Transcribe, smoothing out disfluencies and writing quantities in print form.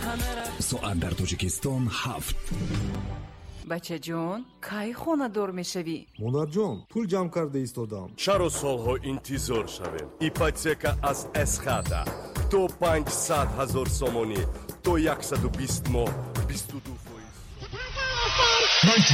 соат дар тоҷикистон 7. бача ҷон, кай хонадор мешавӣ? монарҷон, пул ҷамъ карда истодам. чаро солҳо интизор шавем? Ипотека аз эсхата то 500 000 сомонӣ то 120 моҳ 22%.